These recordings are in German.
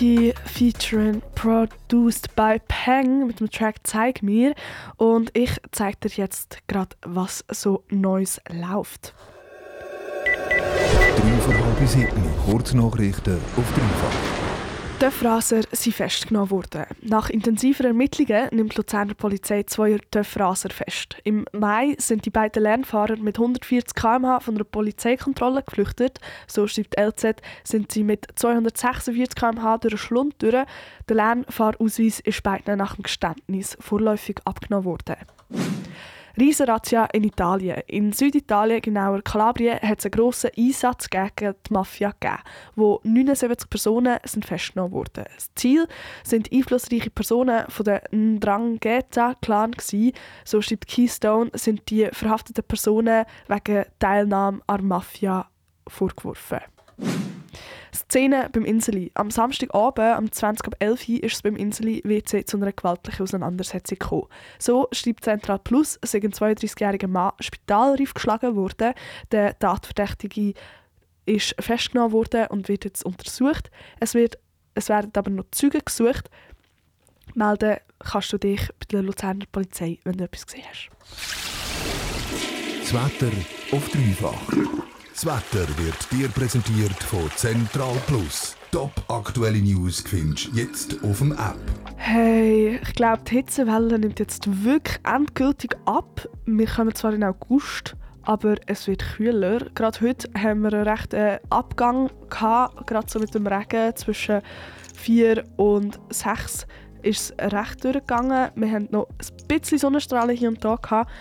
Featuring Produced by Peng mit dem Track «Zeig mir». Und ich zeige dir jetzt gerade, was so Neues läuft. 7:03, Kurznachrichten auf Dreifach. Die Töffraser sind festgenommen worden. Nach intensiver Ermittlungen nimmt die Luzerner Polizei 2 Töffraser fest. Im Mai sind die beiden Lernfahrer mit 140 km/h von einer Polizeikontrolle geflüchtet. So schreibt LZ, sind sie mit 246 km/h durch den Schlund durch. Der Lernfahrausweis ist beiden nach dem Geständnis vorläufig abgenommen worden. Riesenrazzia in Italien. In Süditalien, genauer Kalabrien, hat es einen grossen Einsatz gegen die Mafia gegeben, wo 79 Personen sind festgenommen wurden. Das Ziel sind einflussreiche Personen von der Ndrangheta-Clan gewesen. So schreibt Keystone, sind die verhafteten Personen wegen Teilnahme an der Mafia vorgeworfen. Szene beim Inseli. Am Samstagabend, um 20:11 Uhr, ist es beim Inseli WC zu einer gewaltlichen Auseinandersetzung gekommen. So schreibt Central Plus, es sei ein 32-jähriger Mann spitalreif geschlagen worden. Der Tatverdächtige ist festgenommen worden und wird jetzt untersucht. Es werden aber noch Zeugen gesucht. Melden kannst du dich bei der Luzerner Polizei, wenn du etwas gesehen hast. Das Wetter auf Dreifach. Das Wetter wird dir präsentiert von Central Plus. Top aktuelle News findest du jetzt auf dem App. Hey, ich glaube, die Hitzewelle nimmt jetzt wirklich endgültig ab. Wir kommen zwar in August, aber es wird kühler. Gerade heute haben wir einen rechten Abgang gehabt, gerade so mit dem Regen zwischen 4 und 6 ist es recht durchgegangen. Wir haben noch ein bisschen Sonnenstrahlen hier und da gehabt.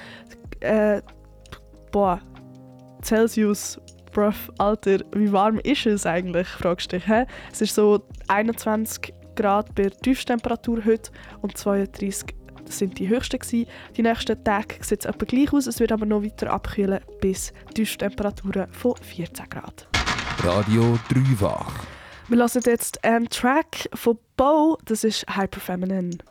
Celsius, bruv, Alter, wie warm ist es eigentlich, fragst du dich. He? Es ist so 21 Grad bei Tiefstemperatur heute und 32 sind die höchsten gewesen. Die nächsten Tage sieht es etwa gleich aus, es wird aber noch weiter abkühlen bis Tiefstemperaturen von 14 Grad. Radio Dreifach. Wir hören jetzt einen Track von Bo, das ist Hyperfeminine.